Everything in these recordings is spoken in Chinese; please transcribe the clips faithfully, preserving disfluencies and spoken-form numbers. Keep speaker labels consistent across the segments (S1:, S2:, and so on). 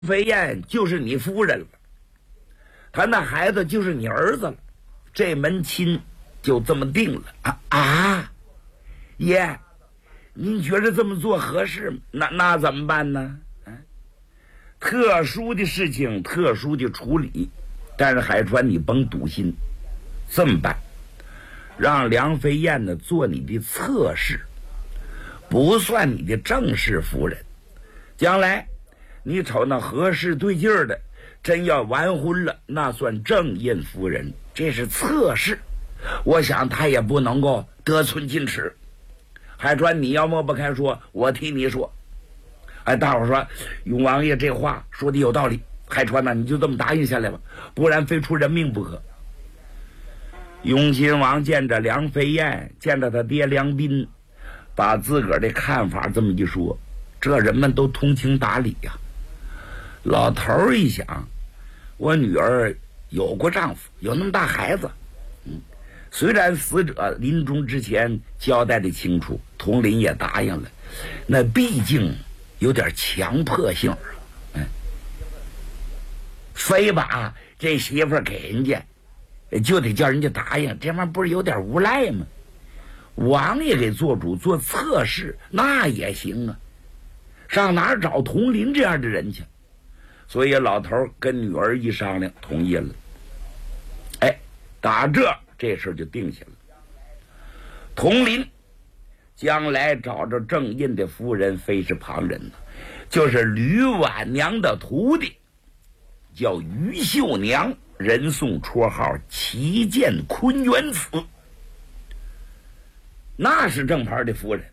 S1: 飞燕就是你夫人了，他那孩子就是你儿子了，这门亲就这么定了啊啊！爷，您觉得这么做合适吗？那那怎么办呢？啊，特殊的事情，特殊的处理。但是海川，你甭赌心，这么办，让梁飞燕呢做你的侧室，不算你的正式夫人。将来你瞅那合适对劲儿的，真要完婚了，那算正印夫人，这是侧室。我想他也不能够得寸进尺。海川，你要么不开说，我替你说。哎，大伙说永王爷这话说的有道理，海川呢，你就这么答应下来吧，不然非出人命不可。永亲王见着梁飞燕，见着他爹梁斌，把自个儿的看法这么一说，这人们都通情达理呀、啊。老头儿一想，我女儿有过丈夫，有那么大孩子，嗯，虽然死者临终之前交代的清楚，佟林也答应了，那毕竟有点强迫性，嗯，非把这媳妇儿给人家，就得叫人家答应，这玩意儿不是有点无赖吗？王爷给做主做侧室，那也行啊，上哪儿找佟林这样的人去？所以老头跟女儿一商量，同意了。哎，打这这事就定下了。佟林将来找着正印的夫人，非是旁人呢，就是吕婉娘的徒弟，叫于秀娘，人送绰号旗舰坤元子，那是正牌的夫人。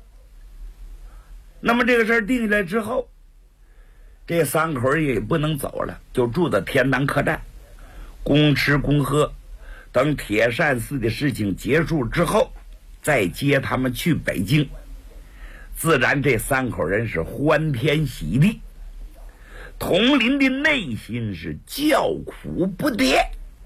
S1: 那么这个事儿定下来之后，这三口也不能走了，就住在天南客栈，公吃公喝，等铁扇寺的事情结束之后，再接他们去北京。自然这三口人是欢天喜地。佟林的内心是叫苦不迭，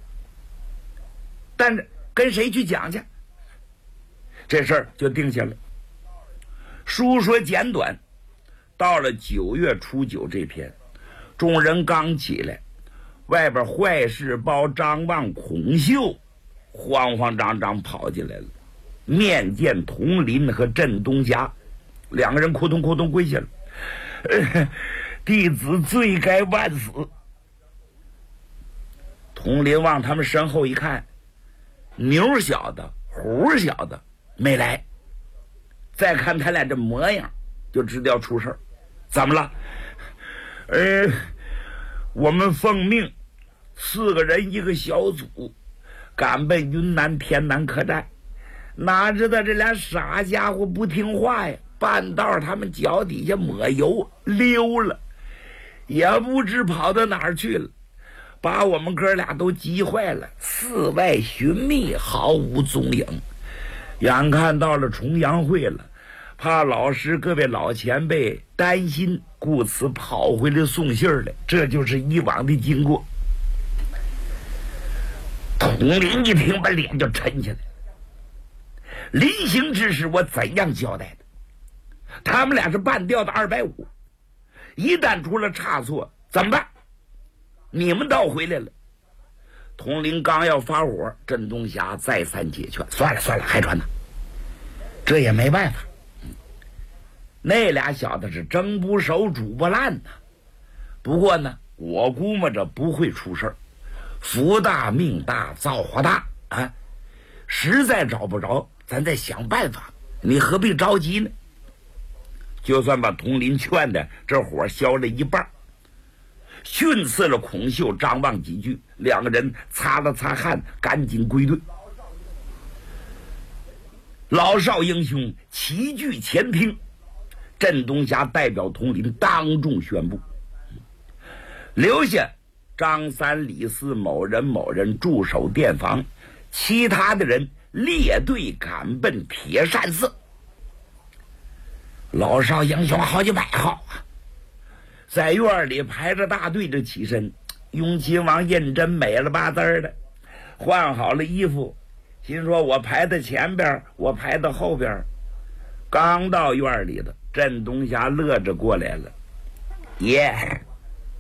S1: 但是跟谁去讲去？这事儿就定下了。书说简短，到了九月初九这天，众人刚起来，外边坏事包张望、孔秀慌慌张张跑进来了，面见佟林和镇东霞，两个人扑通扑通跪下了，呃弟子罪该万死。佟林往他们身后一看，牛小子虎小子没来，再看他俩这模样，就知道出事儿。怎么了？呃，我们奉命四个人一个小组赶奔云南天南客栈，哪知道这俩傻家伙不听话呀，半道他们脚底下抹油溜了，也不知跑到哪儿去了，把我们哥俩都急坏了，四外寻觅毫无踪影。眼看到了重阳会了，怕老师各位老前辈担心，故此跑回来送信儿来，这就是以往的经过。佟林一听，把脸就沉下来了。临行之时，我怎样交代的？他们俩是半吊子二百五，一旦出了差错怎么办？你们倒回来了。佟林刚要发火，镇东霞再三解劝，算了算了，海川呐，这也没办法。那俩小子是蒸不熟煮不烂呐，不过呢，我估摸着不会出事儿。福大命大造化大啊！实在找不着，咱再想办法，你何必着急呢？就算把佟林劝的这火消了一半，训斥了孔秀、张望几句，两个人擦了擦汗，赶紧归队。老少英雄齐聚前厅，镇东霞代表佟林当众宣布，留下张三、李四某人某人驻守店房，其他的人列队赶奔铁扇寺。老少英雄好几百号啊，在院里排着大队就起身。雍亲王胤禛美了吧滋的换好了衣服，心说我排在前边，我排到后边。刚到院里的镇东霞乐着过来了，爷、yeah